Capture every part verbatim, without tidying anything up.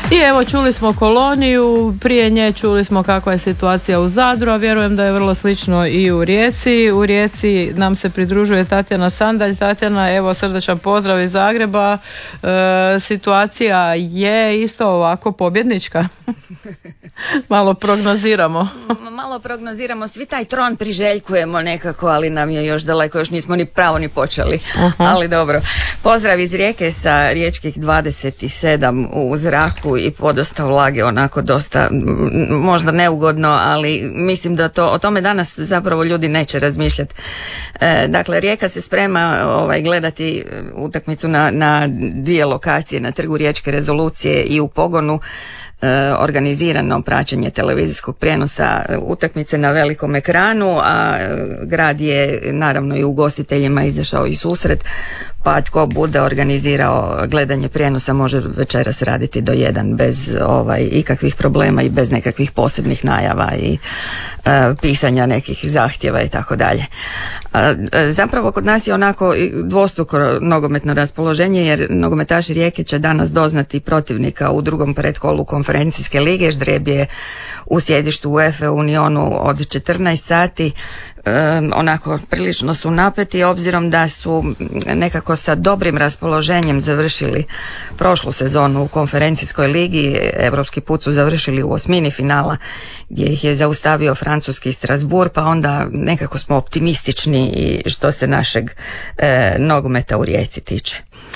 I evo, čuli smo Koloniju, prije nje čuli smo kakva je situacija u Zadru, a vjerujem da je vrlo slično i u Rijeci. U Rijeci nam se pridružuje Tatjana Sandalj. Tatjana, evo, srdačan pozdrav iz Zagreba. E, situacija je isto ovako pobjednička. Malo prognoziramo. Malo prognoziramo, svi taj tron priželjkujemo nekako, ali nam je još daleko, još nismo ni pravo ni počeli. Uh-huh. Ali dobro. Pozdrav iz Rijeke sa riječkih dvadeset sedam u zraku i podosta vlage, onako dosta možda neugodno, ali mislim da to, o tome danas zapravo ljudi neće razmišljati. E, dakle, Rijeka se sprema ovaj, gledati utakmicu na, na dvije lokacije, na Trgu Riječke rezolucije i u Pogonu. Organizirano praćenje televizijskog prijenosa utakmice na velikom ekranu, a grad je naravno i ugostiteljima izašao i susret, pa tko bude organizirao gledanje prijenosa može večeras raditi do jedan bez ovaj, ikakvih problema i bez nekakvih posebnih najava i e, pisanja nekih zahtjeva i tako dalje. Zapravo kod nas je onako dvostruko nogometno raspoloženje, jer nogometaši Rijeke će danas doznati protivnika u drugom predkolu konferencijske lige. Ždrijeb je u sjedištu UEFA u Unionu od četrnaest sati. E, onako prilično su napeti, obzirom da su nekako sa dobrim raspoloženjem završili prošlu sezonu u konferencijskoj ligi. Evropski put su završili u osmini finala gdje ih je zaustavio francuski Strasbourg, pa onda nekako smo optimistični i što se našeg e, nogometa u Rijeci tiče.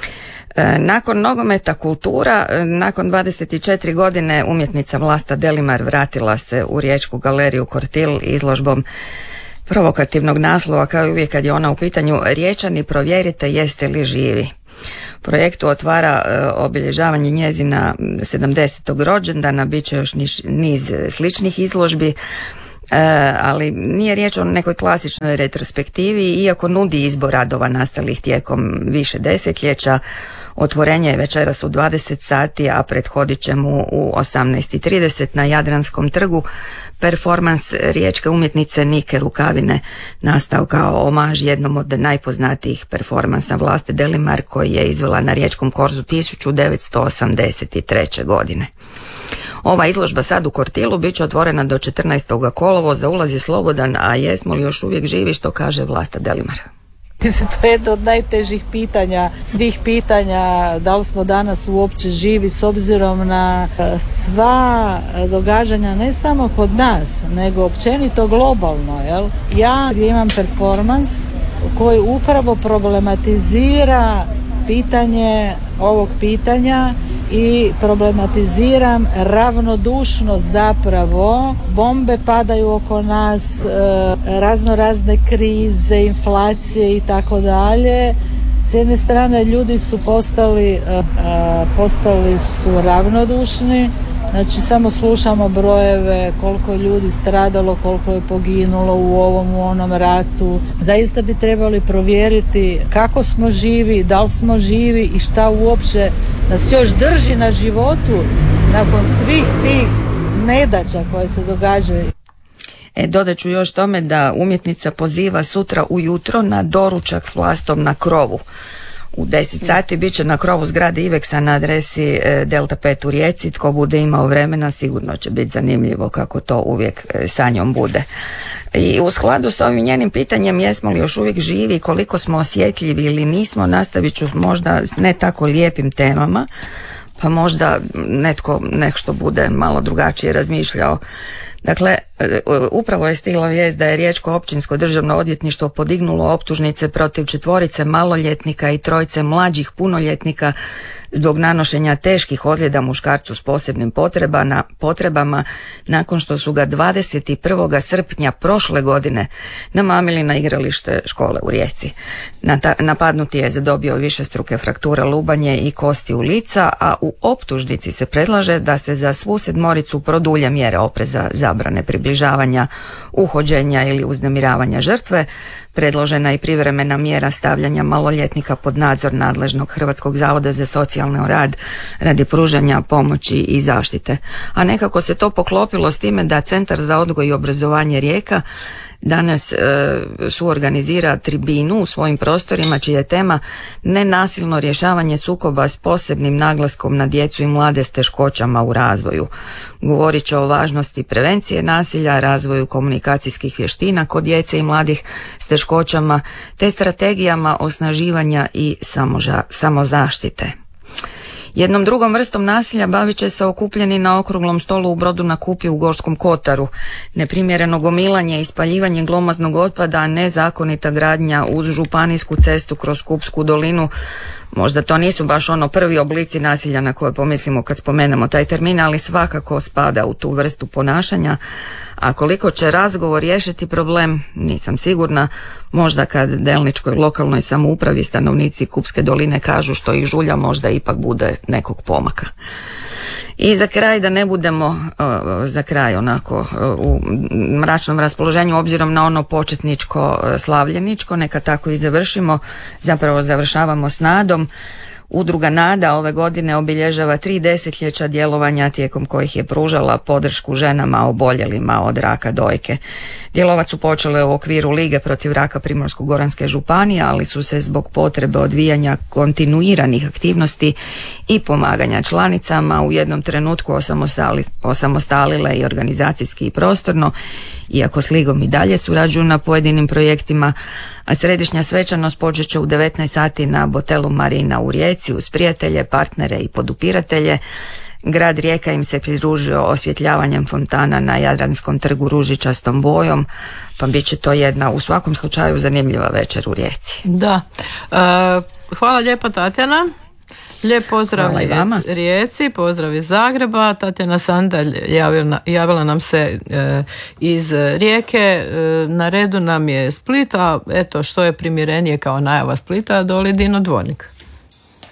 E, nakon nogometa kultura, e, nakon dvadeset četiri godine umjetnica Vlasta Delimar vratila se u Riječku galeriju Kortil izložbom provokativnog naslova, kao i uvijek kad je ona u pitanju: Riječani, provjerite jeste li živi. Projektu otvara e, obilježavanje njezina sedamdesetog rođendana, bit će još niz, niz sličnih izložbi. E, ali nije riječ o nekoj klasičnoj retrospektivi, iako nudi izbor radova nastalih tijekom više desetljeća. Otvorenje je večeras u dvadeset sati, a prethodit će mu u osamnaest i trideset na Jadranskom trgu performans riječke umjetnice Nike Rukavine, nastao kao omaž jednom od najpoznatijih performansa Vlaste Delimar, koji je izvela na Riječkom korzu tisuću devetsto osamdeset treće. godine. Ova izložba sad u Kortilu bit će otvorena do četrnaestog kolovoza, ulaz je slobodan, a jesmo li još uvijek živi, što kaže Vlasta Delimar? Mislim, to je jedno od najtežih pitanja, svih pitanja, da li smo danas uopće živi s obzirom na sva događanja, ne samo kod nas, nego općenito globalno. Jel? Ja gdje imam performans koji upravo problematizira pitanje ovog pitanja i problematiziram ravnodušno zapravo. Bombe padaju oko nas, razno razne krize, inflacije i tako dalje. S jedne strane ljudi su postali, postali su ravnodušni, znači samo slušamo brojeve koliko je ljudi stradalo, koliko je poginulo u ovom, u onom ratu. Zaista bi trebali provjeriti kako smo živi, da li smo živi i šta uopće nas još drži na životu nakon svih tih nedaća koje se događaju. E, dodat ću još tome da umjetnica poziva sutra ujutro na doručak s Vlastom na krovu. U deset sati bit će na krovu zgrade Iveksa na adresi Delta pet u Rijeci. Tko bude imao vremena, sigurno će biti zanimljivo, kako to uvijek sa njom bude. I u skladu s ovim njenim pitanjem jesmo li još uvijek živi, koliko smo osjetljivi ili nismo, nastavit ću možda s ne tako lijepim temama, pa možda netko nešto bude malo drugačije razmišljao. Dakle, upravo je stigla vijest da je Riječko općinsko državno odvjetništvo podignulo optužnice protiv četvorice maloljetnika i trojice mlađih punoljetnika zbog nanošenja teških ozljeda muškarcu s posebnim potrebama, potrebama nakon što su ga dvadeset prvog srpnja prošle godine namamili na igralište škole u Rijeci. Napadnuti je zadobio višestruke frakture lubanje i kosti u lica, a u optužnici se predlaže da se za svu sedmoricu produlje mjere opreza, zabrane približavanja, uhođenja ili uznemiravanja žrtve. Predložena i privremena mjera stavljanja maloljetnika pod nadzor nadležnog Hrvatskog zavoda za socijalni rad radi pružanja pomoći i zaštite. A nekako se to poklopilo s time da Centar za odgoj i obrazovanje Rijeka danas e, suorganizira tribinu u svojim prostorima čija je tema nenasilno rješavanje sukoba s posebnim naglaskom na djecu i mlade s teškoćama u razvoju. Govorit će o važnosti prevencije nasilja, razvoju komunikacijskih vještina kod djece i mladih s teškoćama te strategijama osnaživanja i samoza, samozaštite. Jednom drugom vrstom nasilja bavit će se okupljeni na okruglom stolu u Brodu na Kupi u Gorskom kotaru. Neprimjereno gomilanje i spaljivanje glomaznog otpada, nezakonita gradnja uz županijsku cestu kroz Kupsku dolinu. Možda to nisu baš ono prvi oblici nasilja na koje pomislimo kad spomenemo taj termin, ali svakako spada u tu vrstu ponašanja. A koliko će razgovor riješiti problem, nisam sigurna. Možda kad delničkoj lokalnoj samoupravi stanovnici Kupske doline kažu što ih žulja, možda ipak bude nekog pomaka. I za kraj, da ne budemo uh, za kraj onako uh, u mračnom raspoloženju obzirom na ono početničko uh, slavljeničko, neka tako i završimo. Zapravo završavamo s nadom. Udruga Nada ove godine obilježava tri desetljeća djelovanja tijekom kojih je pružala podršku ženama oboljelima od raka dojke. Djelovat su počele u okviru Lige protiv raka Primorsko-goranske županije, ali su se zbog potrebe odvijanja kontinuiranih aktivnosti i pomaganja članicama u jednom trenutku osamostali, osamostalile i organizacijski i prostorno, iako s Ligom i dalje surađuju na pojedinim projektima, a središnja svečanost počet će u devetnaest sati na Botelu Marina u Rijeci uz prijatelje, partnere i podupiratelje. Grad Rijeka im se pridružio osvjetljavanjem fontana na Jadranskom trgu ružičastom bojom, pa bit će to jedna u svakom slučaju zanimljiva večer u Rijeci. Da, e, hvala lijepo Tatjana. Lijep pozdrav Rijeci, pozdrav iz Zagreba. Tatjana Sandalj javila, javila nam se e, iz Rijeke, e, na redu nam je Split, a eto što je primjerenije kao najava Splita, doli Dino Dvornik.